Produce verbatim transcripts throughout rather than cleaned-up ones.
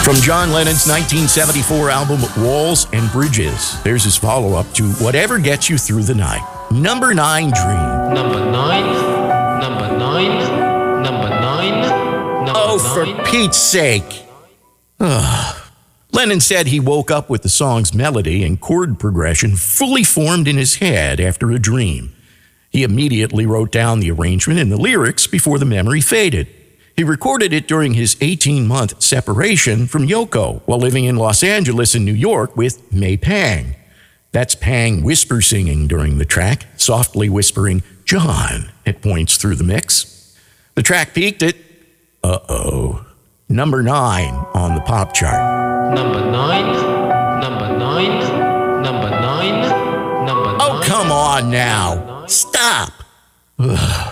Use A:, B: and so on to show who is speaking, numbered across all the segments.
A: From John Lennon's nineteen seventy-four album Walls and Bridges, there's his follow-up to Whatever Gets You Through the Night. Number nine, Dream.
B: Number nine, number nine, number nine, number
A: Oh,
B: nine.
A: for Pete's sake. Lennon said he woke up with the song's melody and chord progression fully formed in his head after a dream. He immediately wrote down the arrangement and the lyrics before the memory faded. He recorded it during his eighteen-month separation from Yoko while living in Los Angeles and New York with May Pang. That's Pang whisper singing during the track, softly whispering, "John," at points through the mix. The track peaked at, uh-oh, number nine on the pop chart.
B: Number nine, number nine, number nine, number nine.
A: Oh, come on now. Stop. Ugh.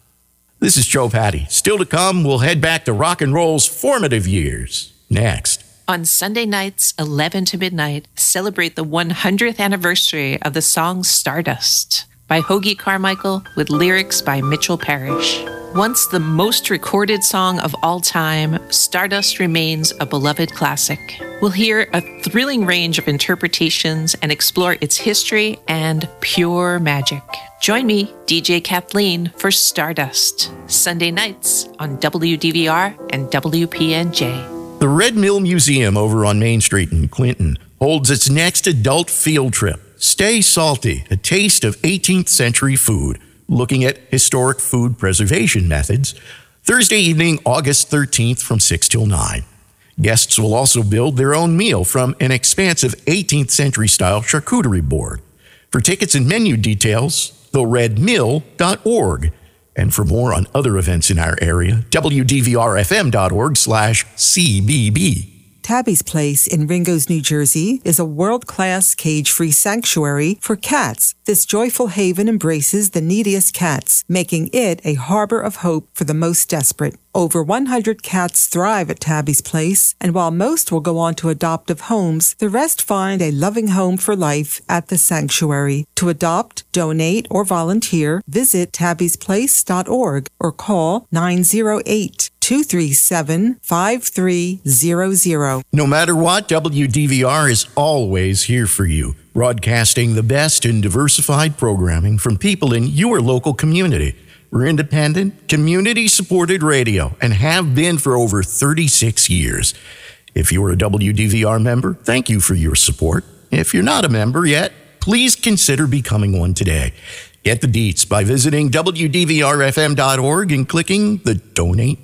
A: This is Joe Patty. Still to come, we'll head back to rock and roll's formative years. Next.
C: On Sunday nights, eleven to midnight, celebrate the one hundredth anniversary of the song Stardust by Hoagy Carmichael with lyrics by Mitchell Parrish. Once the most recorded song of all time, Stardust remains a beloved classic. We'll hear a thrilling range of interpretations and explore its history and pure magic. Join me, D J Kathleen, for Stardust, Sunday nights on W D V R and W P N J.
A: The Red Mill Museum over on Main Street in Clinton holds its next adult field trip, Stay Salty, a taste of eighteenth century food, looking at historic food preservation methods, Thursday evening, August thirteenth from six till nine. Guests will also build their own meal from an expansive eighteenth century style charcuterie board. For tickets and menu details, the red mill dot org. And for more on other events in our area, W D V R F M dot org slash C B B.
D: Tabby's Place in Ringo's, New Jersey is a world-class cage-free sanctuary for cats. This joyful haven embraces the neediest cats, making it a harbor of hope for the most desperate. Over one hundred cats thrive at Tabby's Place, and while most will go on to adoptive homes, the rest find a loving home for life at the sanctuary. To adopt, donate, or volunteer, visit tabby's place dot org or call nine zero eight, two three seven, five three zero zero.
A: No matter what, W D V R is always here for you, broadcasting the best in diversified programming from people in your local community. We're independent, community-supported radio and have been for over thirty-six years. If you're a W D V R member, thank you for your support. If you're not a member yet, please consider becoming one today. Get the deets by visiting W D V R F M dot org and clicking the Donate